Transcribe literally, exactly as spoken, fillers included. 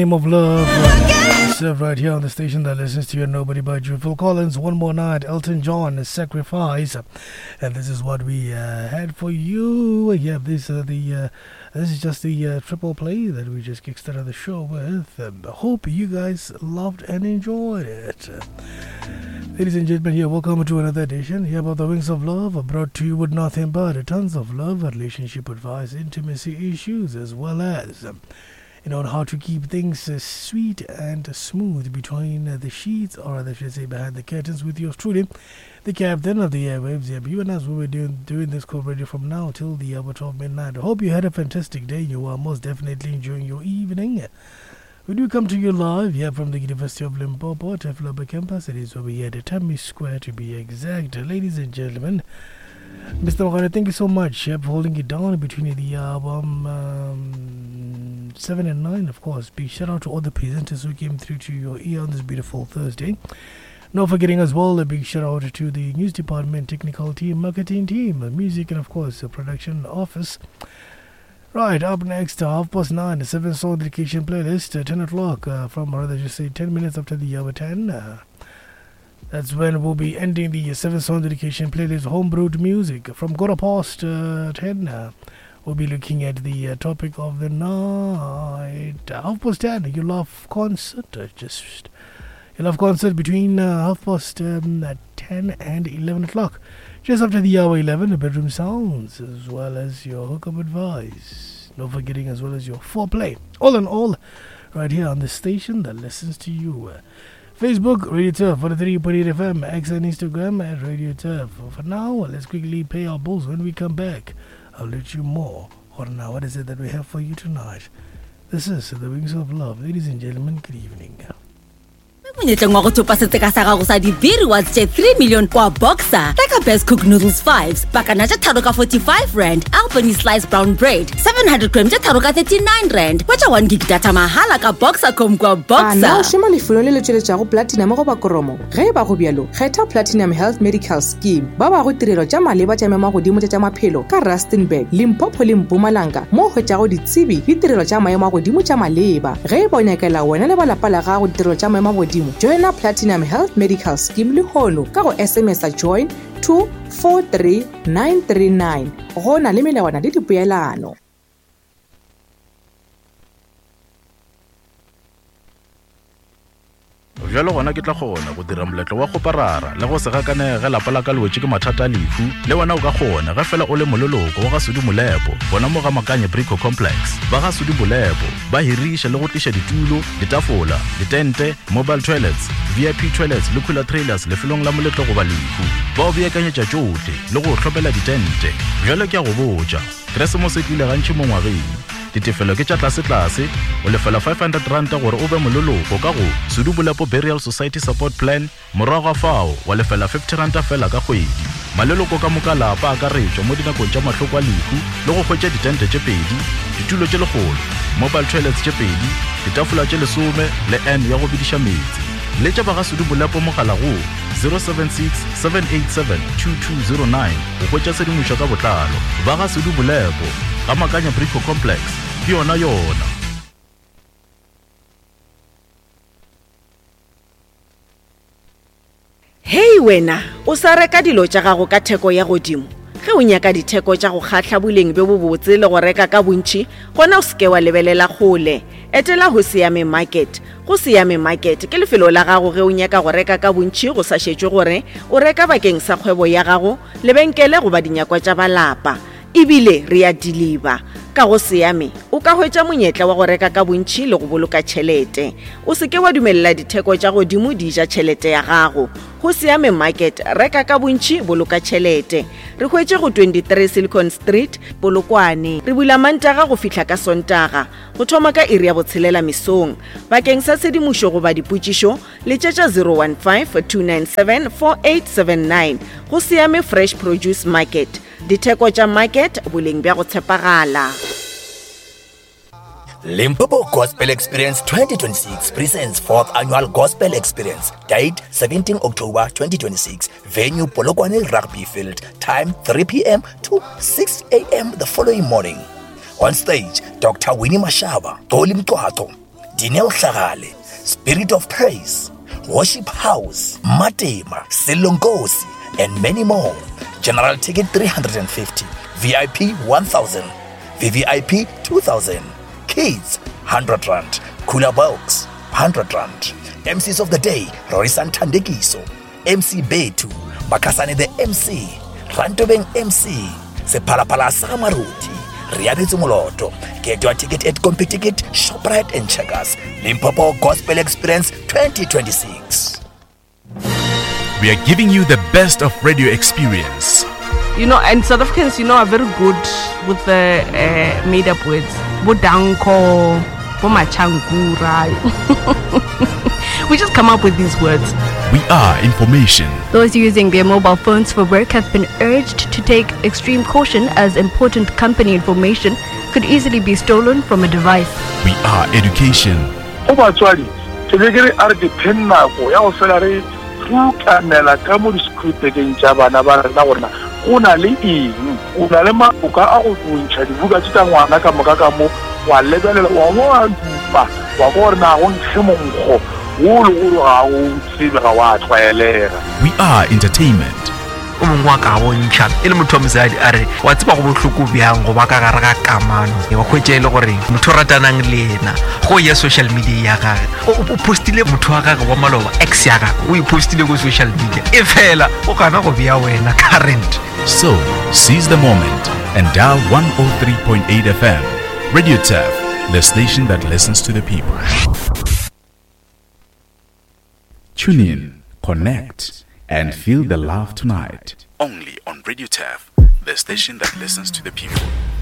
Name of love, uh, served right here on the station that listens to you. Nobody but you. Phil Collins, One More Night. Elton John, Sacrifice, and this is what we uh, had for you. Yeah, this uh, the uh, this is just the uh, triple play that we just kickstarted the show with. Um, I hope you guys loved and enjoyed it. Uh, ladies and gentlemen, here, welcome to another edition here about the Wings of Love, brought to you with nothing but tons of love, relationship advice, intimacy issues, as well as. Um, You know, how to keep things uh, sweet and uh, smooth between uh, the sheets, or rather, should I say, behind the curtains, with yours truly, the captain of the airwaves. Yeah, you and us, we were doing, doing this call radio from now till the hour twelve midnight. I hope you had a fantastic day. You are most definitely enjoying your evening. We do come to you live here from the University of Limpopo, Tefloba campus. It is over here at Tammy Square, to be exact. Ladies and gentlemen, Mister Mogane, thank you so much uh, for holding it down between the album um, seven and nine, of course. Big shout out to all the presenters who came through to your ear on this beautiful Thursday. Not forgetting as well a big shout out to the news department, technical team, marketing team, music, and of course the production office. Right, up next, uh, half past nine, the seven song dedication playlist, uh, ten o'clock, uh, from rather just say ten minutes after the hour ten. Uh, That's when we'll be ending the seven song dedication playlist, homebrewed music. From quarter past uh, ten, uh, we'll be looking at the uh, topic of the night. Uh, half past ten, you love concert. Uh, just you love concert between uh, half past um, ten and eleven o'clock. Just after the hour eleven, the bedroom sounds, as well as your hookup advice. Not forgetting as well as your foreplay. All in all, right here on the station that listens to you. Uh, Facebook, Radio Turf, forty-three point eight F M, X and Instagram at Radio Turf. For now, let's quickly pay our bills. When we come back, I'll let you more. Or now, what is it that we have for you tonight? This is The Wings of Love. Ladies and gentlemen, good evening. Monyetleng wa go tsopa seteka sa gago sa dibiri wa tse three million kwa Boxer. Reka Best Cook Noodles fives, bakana tse tharo ka forty-five rand, Albany sliced brown bread, seven hundred grams tse tharo ka thirty-nine rand. Wacha one gig data mahala ka Boxer com kwa Boxer. Ana o shema lefelo le le tšweletša go platinum go ba koromo. Ge ba go bjalo, kgetha Platinum Health Medical Scheme. Ba ba go tirelo tša maleba tša mema godimo tša maphelo ka Rustenburg, Limpopo le Mpumalanga. Mo go tša go ditsebi di tirelo tša maemo godimo tša maleba. Ge ba nyakela wena le ba lapa la ga go tirelo tša maemo godimo. Join a Platinum Health Medical Scheme le hono ka go S M S a join two four three nine three nine. Go na le melawana le dipeelano. Jalo gona ke tla gona go dira moletlo wa go parara le go se gakane ge lapa la ka lwetse ke mathata lefu le wena o ka gona ga fela o le mololoko wa ga Sudi Molepo bona mo ga Makanye Brico Complex ba ga Sudi Molepo ba hirisha le go tlisha ditulo, ditafola, ditente, mobile toilets, V I P toilets le cooler trailers le felong la moletlo go ba lefu ba o beakanyetša tšohle le go tlhopela ditente. Jalo ke a go botša Christmas e tlile gantši mo ngwageng ditefelo ke tša tlase-tlase o lefela five hundred rand gore o be mololoko ka go Sudi Molepo Burial Society Support Plan. Morago fao wa lefela fifty rand fela ka kgwedi. Maleloko ka moka lapa a ka retšwa mo dinakong tša mahloko a lehu le go hwetša ditente tše pedi, ditulo tše legolo, mobile toilets tše pedi, ditafola tše lesome le N ya go bediša metsi. Le tša ba ga Sudi Molepo mogala go zero seven six seven eight seven two two zero nine go hwetša sedimošo ka botlalo. Ba ga Sudi Molepo ga Makanye Brico Complex ke yona yona. Hey wena, o sa reka dilo tša gago ka theko ya godimo. Ge o nyaka ditheko tša go kgatla boleng be bo botse le go reka ka bontši, gona o seke wa lebelela gole. Etela ho Siame Market. Go Siame Market ke lefelo la gago ge o nyaka go reka ka bontši go sa šetšwe gore o reka bakeng sa kgwebo ya gago, lebenkele go ba dinyakwa tša balapa. Ibile re a deliver. Ka go Siame o ka hwetša monyetla wa go reka ka bontši le go boloka tšhelete. O seke wa dumella ditheko tša godimo di ja tšhelete ya gago. Go Siame Market reka ka bontši boloka tšhelete. Re hwetše go twenty-three Silicon Street, Polokwane. Re bula Mantaga go fihla ka Sontaga. Go thoma ka iri ya botshelela mesong. Bakeng sa sedimošo go ba dipotšišo le tšetša zero one five two nine seven four eight seven nine. Go Siame Fresh Produce Market. Ditheko tša market boleng bja go tshepagala. Limpopo Gospel Experience twenty twenty-six presents fourth annual Gospel Experience. Date seventeen October twenty twenty-six. Venue Polokwane Rugby Field. Time three p m to six a m the following morning. On stage, Doctor Winnie Mashaba, Toli Mtwato. Dineo Hlagale, Spirit of Praise, Worship House, Matema, Silongosi, and many more. General ticket three hundred fifty, V I P one thousand, V V I P two thousand, Kids one hundred rand, Cooler Box one hundred rand. M Cs of the day, Rorisan Tandekiso, M C Betu, Makasane the M C, Rantobeng M C, Sepalapala Samaruti, Riabitsu Moloto. Get your ticket at CompuTicket, ShopRite and Checkers. Limpopo Gospel Experience twenty twenty-six. We are giving you the best of radio experience. You know, and South Africans, you know, are very good with the uh, made-up words. Bodanko, Bomachangura. We just come up with these words. We are information. Those using their mobile phones for work have been urged to take extreme caution as important company information could easily be stolen from a device. We are education. Kanela kamu discute ke ntjabana ba rena bona ona le eng ona le mabuka a go tsontšha dibuka tsa ngwana ka moka ka mo wa lebelela wa mo a dupa wa go rena go ntshemonkgo wo lo go ga o tsebega wa tshwaelega. We are entertainment. O mongwe wa ka bontšha e le motho wa mosadi a re wa tseba go bohloko bjang go ba ka gare ga kamano wa hwetša e le gore motho o ratanang le ena go ya social media ya gage o postile motho wa gage wa maloba ex ya gage o ipostile go social media e fela o kana go bea wena current. So seize the moment and dial one oh three point eight F M. Radio T A F, the station that listens to the people. Tune in, connect, and feel the love tonight. Only on Radio T A F, the station that listens to the people.